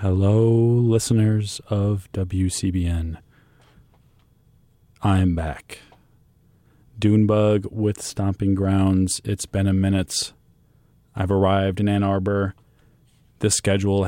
Hello, listeners of WCBN. I'm back. Dunebug with Stomping Grounds. It's been a minute. I've arrived in Ann Arbor. This schedule